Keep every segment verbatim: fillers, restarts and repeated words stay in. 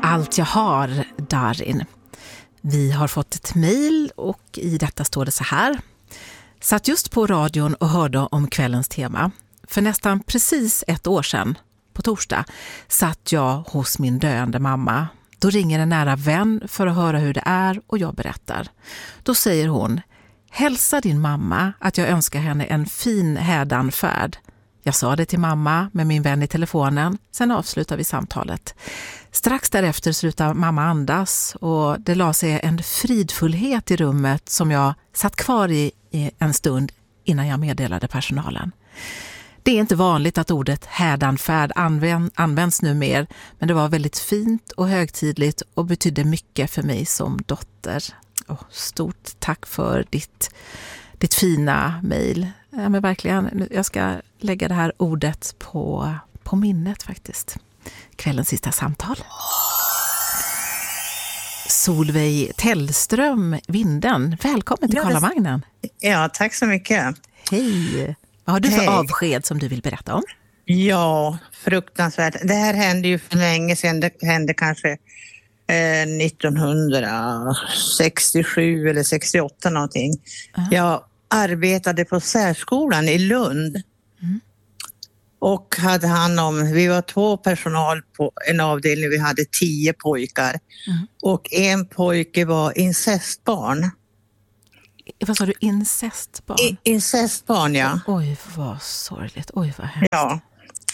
Allt jag har, Darin. Vi har fått ett mejl och i detta står det så här. Satt just på radion och hörde om kvällens tema. För nästan precis ett år sedan, på torsdag, satt jag hos min döende mamma. Då ringer en nära vän för att höra hur det är och jag berättar. Då säger hon, hälsa din mamma att jag önskar henne en fin hädanfärd. Jag sa det till mamma med min vän i telefonen, sen avslutar vi samtalet. Strax därefter slutar mamma andas och det la sig en fridfullhet i rummet som jag satt kvar i, i en stund innan jag meddelade personalen. Det är inte vanligt att ordet hädanfärd använd, används nu mer, men det var väldigt fint och högtidligt och betydde mycket för mig som dotter. Och stort tack för ditt, ditt fina mejl. Ja, men verkligen, jag ska lägga det här ordet på, på minnet faktiskt. Kvällens sista samtal. Solveig Tellström, Vinden. Välkommen till Ja, Karlavagnen. Ja, tack så mycket. Hej. Vad har du för Hej. avsked som du vill berätta om? Ja, fruktansvärt. Det här hände ju för länge sedan. Det hände kanske eh, nittonhundrasextiosju eller sextioåtta någonting. Uh-huh. Jag arbetade på särskolan i Lund. Mm. Och hade hand om, vi var två personal på en avdelning, vi hade tio pojkar. Mm. Och en pojke var incestbarn. Vad sa du, incestbarn? I, incestbarn, ja. Oj, vad sorgligt. Oj, vad hemskt. Ja.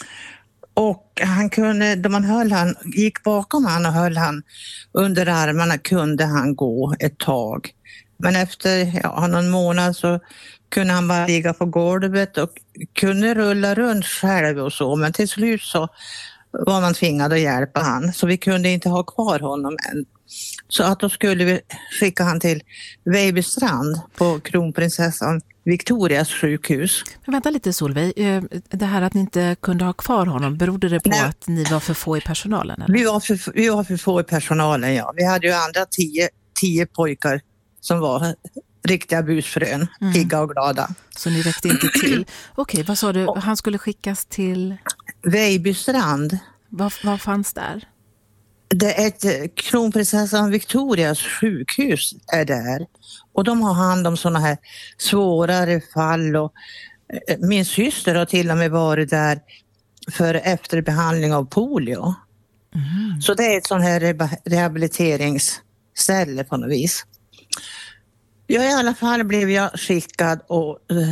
Och han kunde, då man höll han, gick bakom han och höll han under armarna kunde han gå ett tag. Men efter ja, någon månad så kunde han bara ligga på golvet och kunde rulla runt själv och så. Men till slut så var man tvingad att hjälpa han. Så vi kunde inte ha kvar honom än. Så att då skulle vi skicka han till Vejbystrand på Kronprinsessan Victorias sjukhus. Men vänta lite Solveig, det här att ni inte kunde ha kvar honom, berodde det på Nej. att ni var för få i personalen? Eller? Vi, var för, vi var för få i personalen, ja. Vi hade ju andra tio, tio pojkar som var riktiga busfrön, mm. pigga och glada. Så ni räckte inte till. Okej, vad sa du? Han skulle skickas till? Vejbystrand. Vad, vad fanns där? Det är ett Kronprinsessan Victorias sjukhus är där. Och de har hand om såna här svårare fall. Och min syster har till och med varit där för efterbehandling av polio. Mm. Så det är ett sån här rehabiliteringsställe på något vis. Ja, i alla fall blev jag skickad och uh,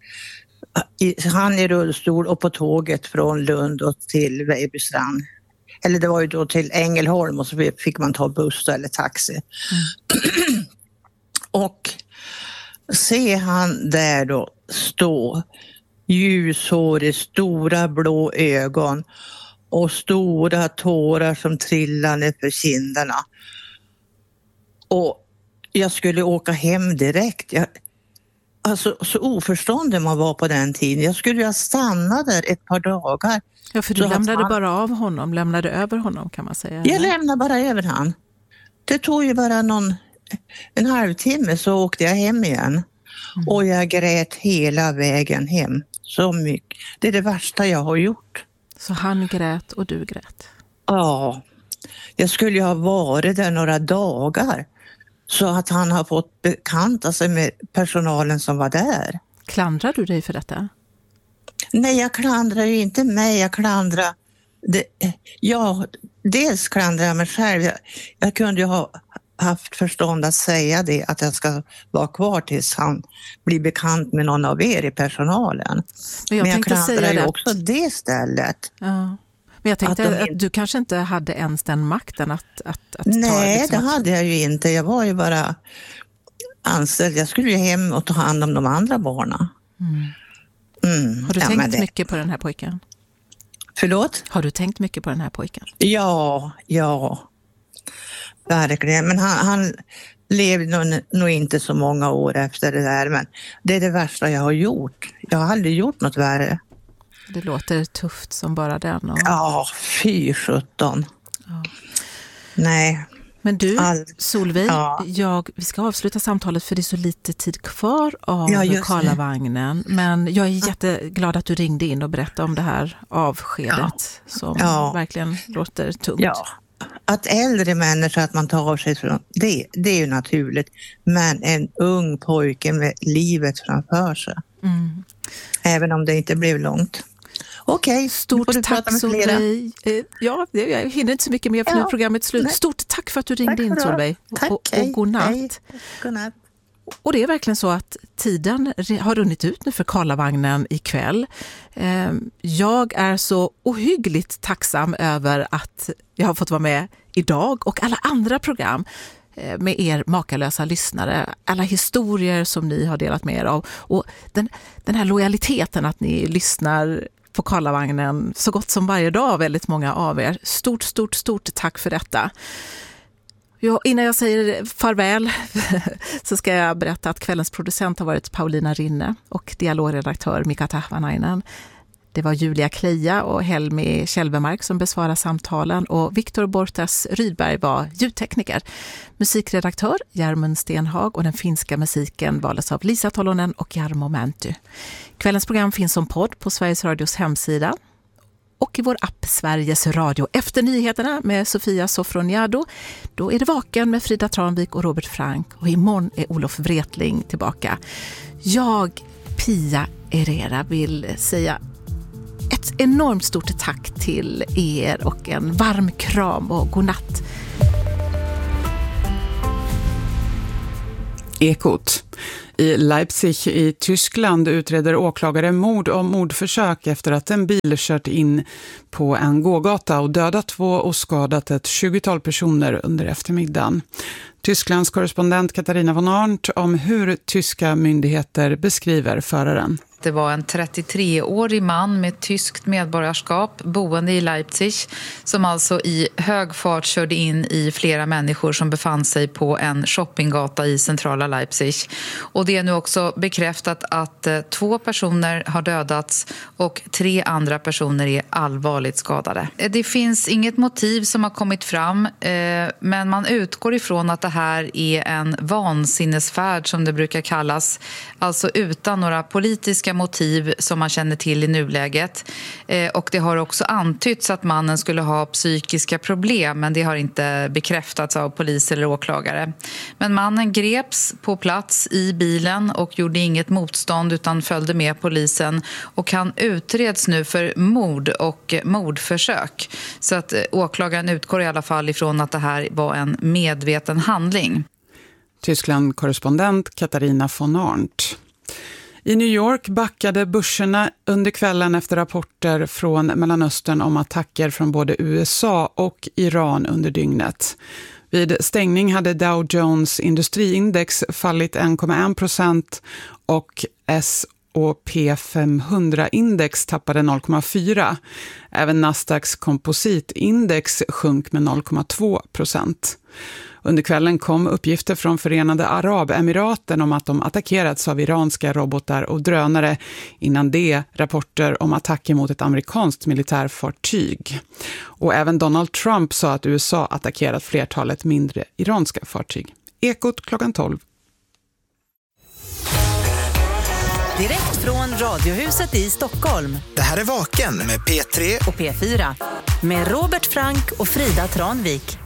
han i rullstol och på tåget från Lund och till Vejbystrand. Eller det var ju då till Ängelholm och så fick man ta buss eller taxi. Mm. Och se han där då stå, ljushårig, stora blå ögon och stora tårar som trillade för kinderna. Och jag skulle åka hem direkt. Jag, alltså så oförstående man var på den tiden. Jag skulle ju ha stannat där ett par dagar. Ja, för du så lämnade han... bara av honom, lämnade över honom kan man säga. Jag eller? lämnade bara över han. Det tog ju bara någon, en halvtimme så åkte jag hem igen. Mm. Och jag grät hela vägen hem. Så mycket. Det är det värsta jag har gjort. Så han grät och du grät? Ja. Jag skulle ju ha varit där några dagar. Så att han har fått bekanta sig med personalen som var där. Klandrar du dig för detta? Nej, jag klandrar ju inte mig. Jag klandrar... Det, ja, dels klandrar jag mig själv. Jag, jag kunde ju ha haft förstånd att säga det. Att jag ska vara kvar tills han blir bekant med någon av er i personalen. Men jag, Men jag klandrar säga ju rätt. också det stället. Ja. Men jag tänkte att, de... att du kanske inte hade ens den makten att, att, att Nej, ta... Nej, liksom det att... hade jag ju inte. Jag var ju bara anställd. Jag skulle ju hem och ta hand om de andra barnen. Mm. Mm. Har du ja, tänkt det... mycket på den här pojken? Förlåt? Har du tänkt mycket på den här pojken? Ja, ja. Verkligen. Men han, han levde nog, nog inte så många år efter det där. Men det är det värsta jag har gjort. Jag har aldrig gjort något värre. Det låter tufft som bara den. Och... Ja, fy sjutton. Ja. Nej. Men du, All... Solveig, ja. jag, vi ska avsluta samtalet för det är så lite tid kvar av ja, Karlavagnen. Men jag är jätteglad att du ringde in och berättade om det här avskedet ja. som ja. verkligen låter tungt. Ja, att äldre människor, att man tar av sig från det, det är ju naturligt. Men en ung pojke med livet framför sig. Mm. Även om det inte blev långt. Okej, okay, stort tack Solveig. Ja, jag hinner inte så mycket mer för ja, nu är programmet slut. Nej. Stort tack för att du ringde in Solveig. Tack, och, och god natt. Hej. God natt. Och det är verkligen så att tiden har runnit ut nu för Karlavagnen ikväll. Jag är så ohyggligt tacksam över att jag har fått vara med idag och alla andra program med er makalösa lyssnare. Alla historier som ni har delat med er av. Och den, den här lojaliteten att ni lyssnar på Karlavagnen så gott som varje dag, väldigt många av er. Stort, stort, stort tack för detta. Ja, innan jag säger farväl så ska jag berätta att kvällens producent har varit Paulina Rinne och dialogredaktör Mika Tahvanainen. Det var Julia Kleja och Helmi Kjellbermark som besvarade samtalen och Viktor Bortas Rydberg var ljudtekniker. Musikredaktör Järmund Stenhag och den finska musiken valdes av Lisa Tolonen och Jarmo Mänty. Kvällens program finns som podd på Sveriges Radios hemsida och i vår app Sveriges Radio. Efter nyheterna med Sofia Sofroniado, då är det Vaken med Frida Tranvik och Robert Frank. Och imorgon är Olof Wretling tillbaka. Jag, Pia Herrera, vill säga ett enormt stort tack till er och en varm kram och god natt. Ekot. I Leipzig i Tyskland utreder åklagare mord och mordförsök efter att en bil kört in på en gågata och dödat två och skadat ett tjugotal personer under eftermiddagen. Tysklands korrespondent Katarina von Arndt om hur tyska myndigheter beskriver föraren. Det var en trettiotreårig man med tyskt medborgarskap boende i Leipzig som alltså i hög fart körde in i flera människor som befann sig på en shoppinggata i centrala Leipzig. Och det är nu också bekräftat att eh, två personer har dödats och tre andra personer är allvarligt skadade. Det finns inget motiv som har kommit fram eh, men man utgår ifrån att det här är en vansinnesfärd som det brukar kallas, alltså utan några politiska motiv som man känner till i nuläget. Eh, och det har också antytts att mannen skulle ha psykiska problem, men det har inte bekräftats av polis eller åklagare. Men mannen greps på plats i bilen och gjorde inget motstånd utan följde med polisen, och han utreds nu för mord och mordförsök. Så att eh, åklagaren utgår i alla fall ifrån att det här var en medveten handling. Tyskland-korrespondent Katarina von Arndt. I New York backade börserna under kvällen efter rapporter från Mellanöstern om attacker från både U S A och Iran under dygnet. Vid stängning hade Dow Jones industriindex fallit en komma en procent och S och P femhundra-index tappade noll komma fyra. Även Nasdaqs kompositindex sjönk med noll komma två procent. Under kvällen kom uppgifter från Förenade Arabemiraten om att de attackerats av iranska robotar och drönare. Innan det rapporter om attacker mot ett amerikanskt militärfartyg. Och även Donald Trump sa att U S A attackerat flertalet mindre iranska fartyg. Ekot klockan tolv. Direkt från Radiohuset i Stockholm. Det här är Vaken med P tre och P fyra. Med Robert Frank och Frida Tranvik.